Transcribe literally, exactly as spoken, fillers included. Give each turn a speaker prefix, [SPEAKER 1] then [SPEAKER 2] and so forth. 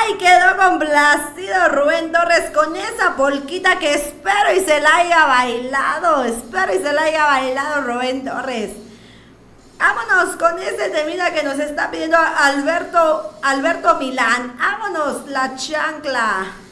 [SPEAKER 1] Ay, quedó complacido Rubén Torres con esa polquita que espero y se la haya bailado. Espero y se la haya bailado Rubén Torres. Vámonos con ese temida que nos está pidiendo Alberto, Alberto Milán. Vámonos, la chancla.